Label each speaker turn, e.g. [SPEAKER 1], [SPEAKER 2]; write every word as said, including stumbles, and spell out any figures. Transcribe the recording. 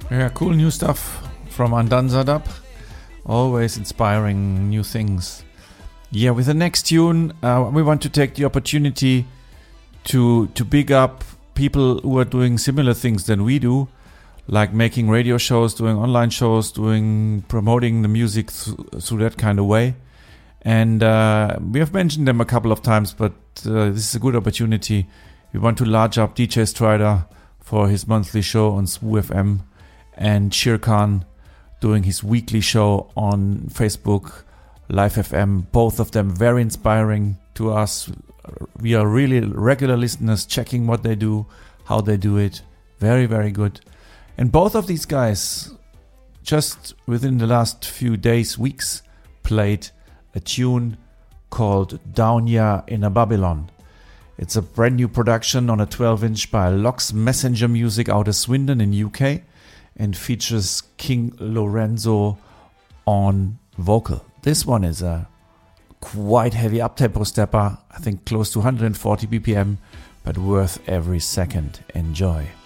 [SPEAKER 1] Yeah, cool new stuff from Andanzadab. Always inspiring new things. Yeah, with the next tune, uh, we want to take the opportunity to to big up people who are doing similar things than we do, like making radio shows, doing online shows, doing promoting the music th- through that kind of way. And uh, we have mentioned them a couple of times, but uh, this is a good opportunity. We want to large up D J Strider for his monthly show on S W U F M, and Shirkan doing his weekly show on Facebook Live F M. Both of them very inspiring to us. We are really regular listeners, checking what they do, how they do it. Very, very good. And both of these guys, just within the last few days, weeks, played a tune called Down Ya in a Babylon. It's a brand new production on a twelve inch by Lox Messenger Music out of Swindon in U K, and features King Lorenzo on vocal. This one is a quite heavy uptempo stepper, I think close to one hundred forty B P M, but worth every second. Enjoy.